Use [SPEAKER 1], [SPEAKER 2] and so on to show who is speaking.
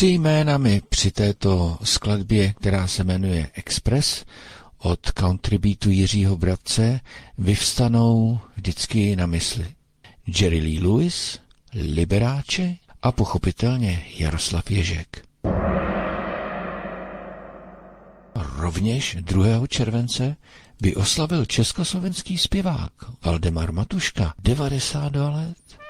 [SPEAKER 1] Tři jména mi při této skladbě, která se jmenuje Express, od country beatu Jiřího Brabce, vyvstanou vždycky na mysli. Jerry Lee Lewis, Liberáče a pochopitelně Jaroslav Ježek. Rovněž 2. července by oslavil československý zpěvák Valdemar Matuška 92 let.